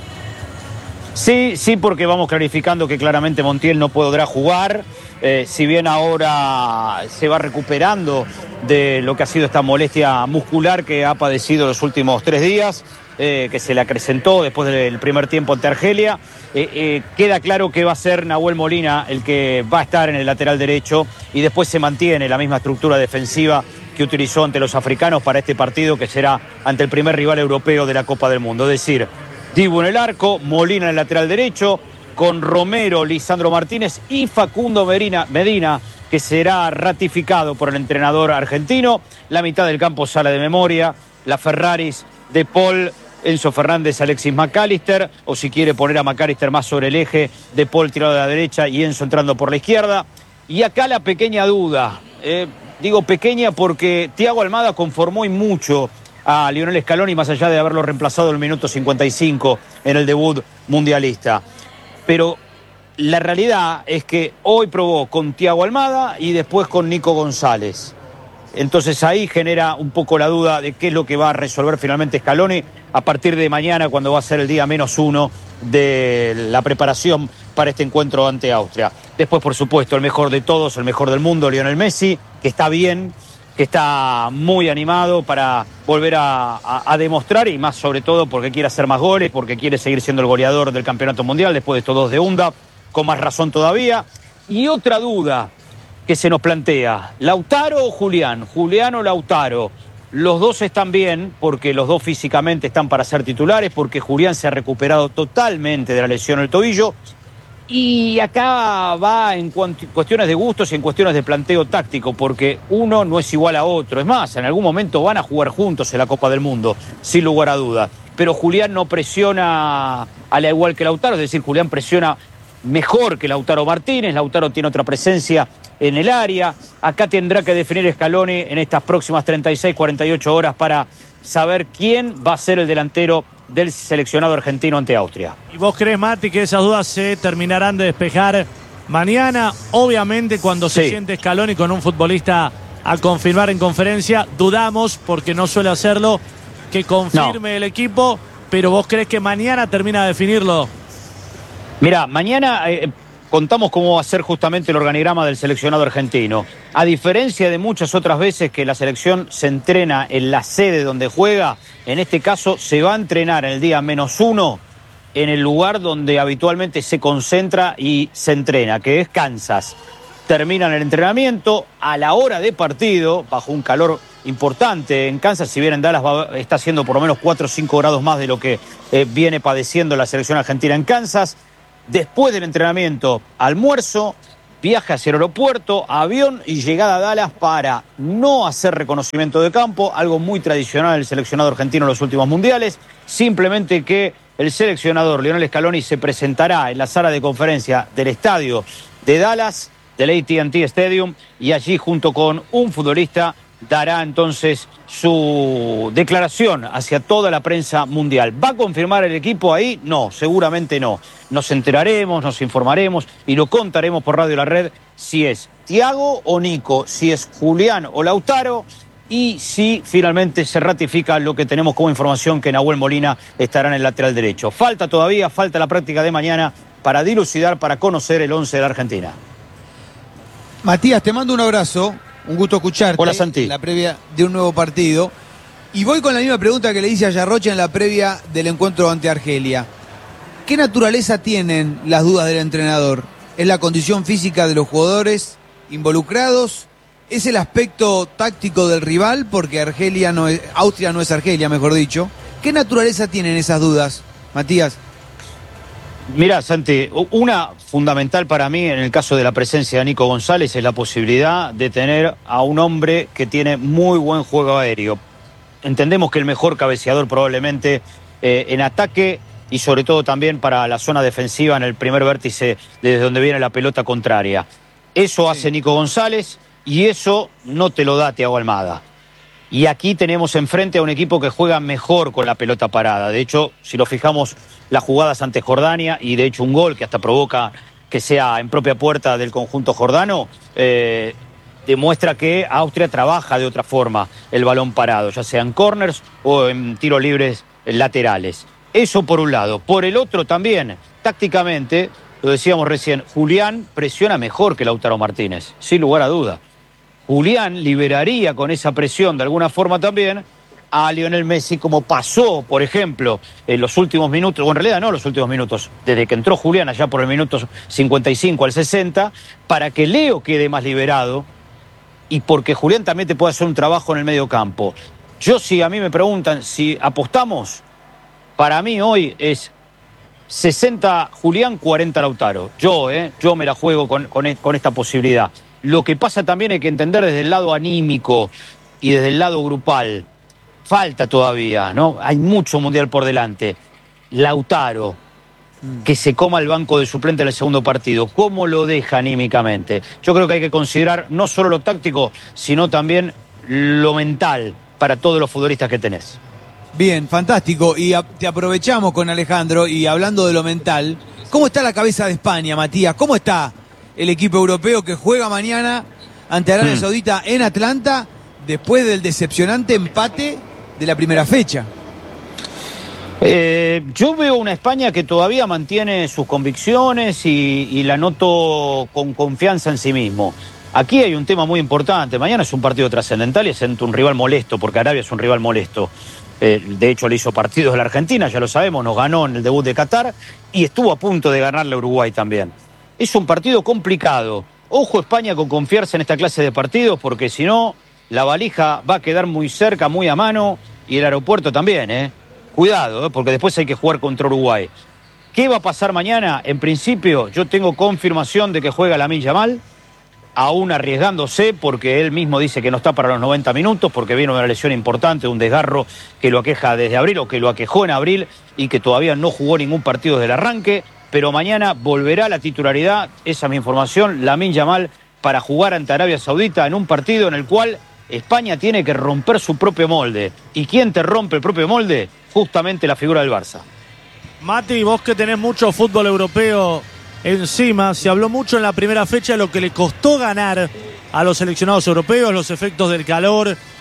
Sí, sí, porque vamos clarificando que claramente Montiel no podrá jugar. Eh, si bien ahora se va recuperando de lo que ha sido esta molestia muscular que ha padecido los últimos tres días, eh, que se le acrecentó después del primer tiempo ante Argelia, eh, eh, queda claro que va a ser Nahuel Molina el que va a estar en el lateral derecho y después se mantiene la misma estructura defensiva que utilizó ante los africanos para este partido, que será ante el primer rival europeo de la Copa del Mundo. Es decir, Dibu en el arco, Molina en el lateral derecho, con Romero, Lisandro Martínez y Facundo Medina, Medina, que será ratificado por el entrenador argentino. La mitad del campo sale de memoria, la Ferraris de Paul, Enzo Fernández, Alexis McAllister, o si quiere poner a McAllister más sobre el eje, de Paul tirado de la derecha y Enzo entrando por la izquierda. Y acá la pequeña duda, eh, digo pequeña porque Thiago Almada conformó y mucho a Lionel Scaloni, más allá de haberlo reemplazado en el minuto cincuenta y cinco en el debut mundialista. Pero la realidad es que hoy probó con Thiago Almada y después con Nico González. Entonces ahí genera un poco la duda de qué es lo que va a resolver finalmente Scaloni a partir de mañana, cuando va a ser el día menos uno de la preparación para este encuentro ante Austria. Después, por supuesto, el mejor de todos, el mejor del mundo, Lionel Messi, que está bien, que está muy animado para volver a, a, a demostrar, y más sobre todo porque quiere hacer más goles, porque quiere seguir siendo el goleador del campeonato mundial después de estos dos de Unda, con más razón todavía. Y otra duda que se nos plantea, ¿Lautaro o Julián? Julián o Lautaro. Los dos están bien porque los dos físicamente están para ser titulares, porque Julián se ha recuperado totalmente de la lesión en el tobillo. Y acá va en cuestiones de gustos y en cuestiones de planteo táctico, porque uno no es igual a otro. Es más, en algún momento van a jugar juntos en la Copa del Mundo, sin lugar a duda. Pero Julián no presiona a la igual que Lautaro, es decir, Julián presiona mejor que Lautaro Martínez. Lautaro tiene otra presencia en el área. Acá tendrá que definir Scaloni en estas próximas treinta y seis, cuarenta y ocho horas para saber quién va a ser el delantero del seleccionado argentino ante Austria. ¿Y vos crees, Mati, que esas dudas se terminarán de despejar mañana? Obviamente, cuando se sí. siente Scaloni con un futbolista a confirmar en conferencia, dudamos, porque no suele hacerlo, que confirme No. el equipo, pero vos crees que mañana termina de definirlo. Mira, mañana eh, contamos cómo va a ser justamente el organigrama del seleccionado argentino. A diferencia de muchas otras veces que la selección se entrena en la sede donde juega, en este caso se va a entrenar en el día menos uno en el lugar donde habitualmente se concentra y se entrena, que es Kansas. Terminan el entrenamiento a la hora de partido, bajo un calor importante en Kansas, si bien en Dallas va, está haciendo por lo menos cuatro o cinco grados más de lo que eh, viene padeciendo la selección argentina en Kansas. Después del entrenamiento, almuerzo, viaje hacia el aeropuerto, avión y llegada a Dallas para no hacer reconocimiento de campo, algo muy tradicional del seleccionado argentino en los últimos mundiales, simplemente que el seleccionador Lionel Scaloni se presentará en la sala de conferencia del estadio de Dallas, del A T and T Stadium, y allí junto con un futbolista dará entonces su declaración hacia toda la prensa mundial. ¿Va a confirmar el equipo ahí? No, seguramente no. Nos enteraremos, nos informaremos y lo contaremos por Radio La Red si es Thiago o Nico, si es Julián o Lautaro y si finalmente se ratifica lo que tenemos como información que Nahuel Molina estará en el lateral derecho. Falta todavía, falta la práctica de mañana para dilucidar, para conocer el once de la Argentina. Matías, te mando un abrazo. Un gusto escucharte. Hola, Santi. En la previa de un nuevo partido. Y voy con la misma pregunta que le hice a Yarrocha en la previa del encuentro ante Argelia. ¿Qué naturaleza tienen las dudas del entrenador? ¿Es la condición física de los jugadores involucrados? ¿Es el aspecto táctico del rival? Porque Argelia no es, Austria no es Argelia, mejor dicho. ¿Qué naturaleza tienen esas dudas, Matías? Mirá, Santi, una fundamental para mí en el caso de la presencia de Nico González es la posibilidad de tener a un hombre que tiene muy buen juego aéreo. Entendemos que el mejor cabeceador probablemente eh, en ataque y sobre todo también para la zona defensiva en el primer vértice desde donde viene la pelota contraria. Eso sí hace Nico González y eso no te lo da Thiago Almada. Y aquí tenemos enfrente a un equipo que juega mejor con la pelota parada. De hecho, si lo fijamos, las jugadas ante Jordania y de hecho un gol que hasta provoca que sea en propia puerta del conjunto jordano, eh, demuestra que Austria trabaja de otra forma el balón parado, ya sea en corners o en tiros libres laterales. Eso por un lado. Por el otro también, tácticamente, lo decíamos recién, Julián presiona mejor que Lautaro Martínez, sin lugar a duda. Julián liberaría con esa presión de alguna forma también a Lionel Messi, como pasó, por ejemplo, en los últimos minutos, o en realidad no los últimos minutos, desde que entró Julián allá por el minuto cincuenta y cinco al sesenta, para que Leo quede más liberado y porque Julián también te puede hacer un trabajo en el medio campo. Yo, si a mí me preguntan si apostamos, para mí hoy es sesenta Julián, cuarenta Lautaro. Yo, eh, yo me la juego con, con, con esta posibilidad. Lo que pasa también hay que entender desde el lado anímico y desde el lado grupal. Falta todavía, ¿no? Hay mucho mundial por delante. Lautaro, que se coma el banco de suplente en el segundo partido. ¿Cómo lo deja anímicamente? Yo creo que hay que considerar no solo lo táctico, sino también lo mental para todos los futbolistas que tenés. Bien, fantástico. Y a, te aprovechamos con Alejandro y hablando de lo mental, ¿cómo está la cabeza de España, Matías? ¿Cómo está el equipo europeo que juega mañana ante Arabia hmm. Saudita en Atlanta después del decepcionante empate de la primera fecha? Eh, yo veo una España que todavía mantiene sus convicciones y, y la noto con confianza en sí mismo. Aquí hay un tema muy importante. Mañana es un partido trascendental y es ante un rival molesto, porque Arabia es un rival molesto. Eh, de hecho, le hizo partidos a la Argentina, ya lo sabemos, nos ganó en el debut de Qatar y estuvo a punto de ganarle a Uruguay también. Es un partido complicado. Ojo España con confiarse en esta clase de partidos, porque si no, la valija va a quedar muy cerca, muy a mano, y el aeropuerto también, ¿eh? Cuidado, ¿eh? Porque después hay que jugar contra Uruguay. ¿Qué va a pasar mañana? En principio, yo tengo confirmación de que juega Lamine Yamal, aún arriesgándose, porque él mismo dice que no está para los noventa minutos, porque viene una lesión importante, un desgarro que lo aqueja desde abril, o que lo aquejó en abril, y que todavía no jugó ningún partido desde el arranque, pero mañana volverá a la titularidad, esa es mi información, Lamine Yamal, para jugar ante Arabia Saudita en un partido en el cual España tiene que romper su propio molde. ¿Y quién te rompe el propio molde? Justamente la figura del Barça. Mati, vos que tenés mucho fútbol europeo encima, se habló mucho en la primera fecha de lo que le costó ganar a los seleccionados europeos, los efectos del calor,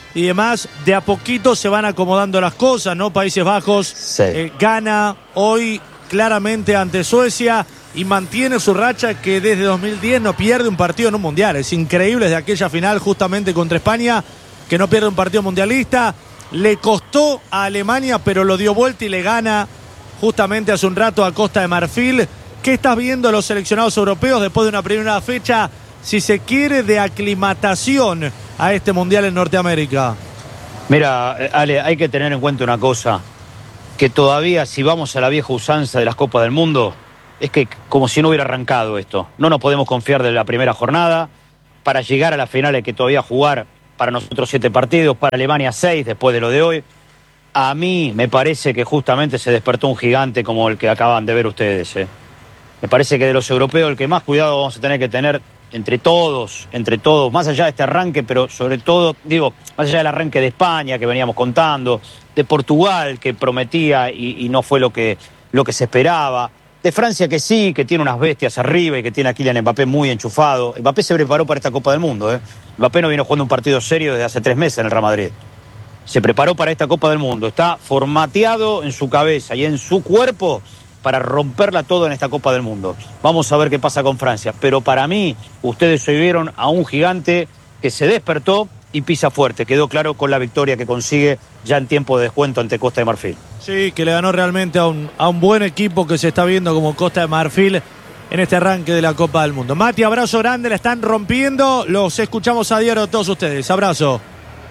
y demás, de a poquito se van acomodando las cosas, ¿no? Países Bajos Sí. eh, gana hoy claramente ante Suecia y mantiene su racha que desde dos mil diez no pierde un partido en un mundial. Es increíble desde aquella final justamente contra España que no pierde un partido mundialista. Le costó a Alemania, pero lo dio vuelta y le gana justamente hace un rato a Costa de Marfil. ¿Qué estás viendo los seleccionados europeos después de una primera fecha, si se quiere, de aclimatación a este mundial en Norteamérica? Mira, Ale, hay que tener en cuenta una cosa, que todavía si vamos a la vieja usanza de las Copas del Mundo, es que como si no hubiera arrancado esto. No nos podemos confiar de la primera jornada. Para llegar a la final hay que todavía jugar para nosotros siete partidos, para Alemania seis después de lo de hoy. A mí me parece que justamente se despertó un gigante como el que acaban de ver ustedes. ¿eh? Me parece que de los europeos el que más cuidado vamos a tener que tener entre todos, entre todos, más allá de este arranque, pero sobre todo, digo, más allá del arranque de España que veníamos contando, de Portugal que prometía y, y no fue lo que, lo que se esperaba, de Francia que sí, que tiene unas bestias arriba y que tiene a Kylian Mbappé muy enchufado. Mbappé se preparó para esta Copa del Mundo. ¿eh? Mbappé no viene jugando un partido serio desde hace tres meses en el Real Madrid. Se preparó para esta Copa del Mundo. Está formateado en su cabeza y en su cuerpo para romperla todo en esta Copa del Mundo. Vamos a ver qué pasa con Francia. Pero para mí, ustedes hoy vieron a un gigante que se despertó y pisa fuerte. Quedó claro con la victoria que consigue ya en tiempo de descuento ante Costa de Marfil. Sí, que le ganó realmente a un, a un buen equipo que se está viendo como Costa de Marfil en este arranque de la Copa del Mundo. Mati, abrazo grande, la están rompiendo. Los escuchamos a diario todos ustedes. Abrazo.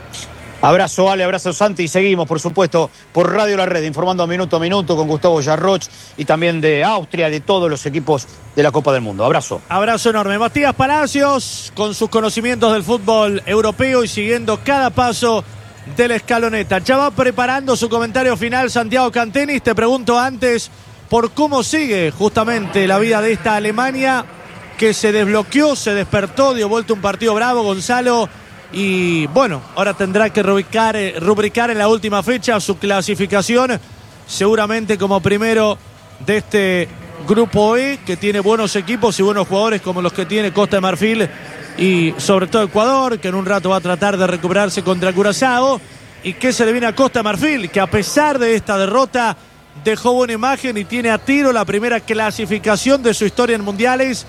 Abrazo Ale, abrazo Santi y seguimos por supuesto por Radio La Red informando minuto a minuto con Gustavo Yarroch y también de Austria, de todos los equipos de la Copa del Mundo. Abrazo. Abrazo enorme. Matías Palacios con sus conocimientos del fútbol europeo y siguiendo cada paso de la escaloneta. Ya va preparando su comentario final Santiago Cantenis. Te pregunto antes por cómo sigue justamente la vida de esta Alemania que se desbloqueó, se despertó, dio vuelta un partido bravo, Gonzalo. Y bueno, ahora tendrá que rubricar, eh, rubricar en la última fecha su clasificación, seguramente como primero de este grupo E, que tiene buenos equipos y buenos jugadores como los que tiene Costa de Marfil y sobre todo Ecuador, que en un rato va a tratar de recuperarse contra Curazao. Y que se le viene a Costa de Marfil, que a pesar de esta derrota dejó buena imagen y tiene a tiro la primera clasificación de su historia en mundiales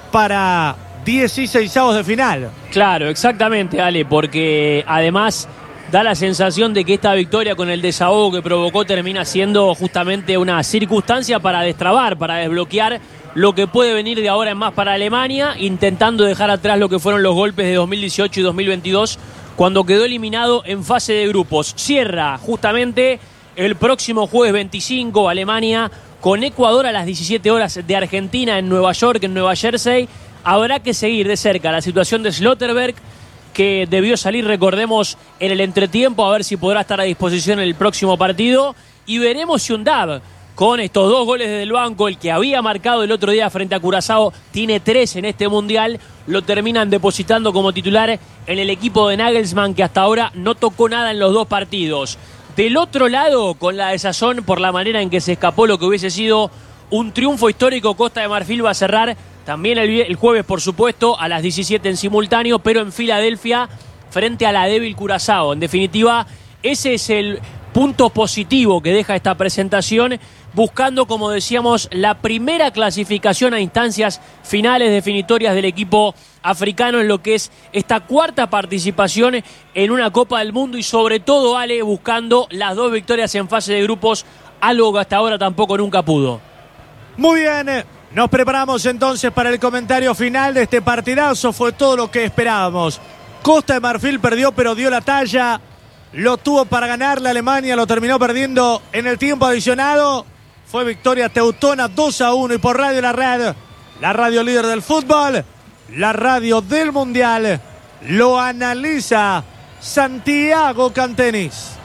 para dieciseisavos de final. Claro, exactamente, Ale, porque además da la sensación de que esta victoria con el desahogo que provocó termina siendo justamente una circunstancia para destrabar, para desbloquear lo que puede venir de ahora en más para Alemania, intentando dejar atrás lo que fueron los golpes de dos mil dieciocho y dos mil veintidós, cuando quedó eliminado en fase de grupos. Cierra justamente el próximo jueves veinticinco Alemania con Ecuador a las diecisiete horas de Argentina en Nueva York, en Nueva Jersey. Habrá que seguir de cerca la situación de Schlotterberg, que debió salir, recordemos, en el entretiempo, a ver si podrá estar a disposición en el próximo partido. Y veremos si Undav, con estos dos goles desde el banco, el que había marcado el otro día frente a Curazao, tiene tres en este Mundial, lo terminan depositando como titular en el equipo de Nagelsmann, que hasta ahora no tocó nada en los dos partidos. Del otro lado, con la desazón por la manera en que se escapó lo que hubiese sido un triunfo histórico, Costa de Marfil va a cerrar también el, el jueves, por supuesto, a las diecisiete en simultáneo, pero en Filadelfia, frente a la débil Curazao. En definitiva, ese es el punto positivo que deja esta presentación, buscando, como decíamos, la primera clasificación a instancias finales definitorias del equipo africano en lo que es esta cuarta participación en una Copa del Mundo y sobre todo, Ale, buscando las dos victorias en fase de grupos, algo que hasta ahora tampoco nunca pudo. Muy bien. Nos preparamos entonces para el comentario final de este partidazo. Fue todo lo que esperábamos. Costa de Marfil perdió, pero dio la talla. Lo tuvo para ganar la Alemania, lo terminó perdiendo en el tiempo adicionado. Fue victoria teutona dos a uno y por Radio La Red, la radio líder del fútbol, la radio del Mundial, lo analiza Santiago Cantenis.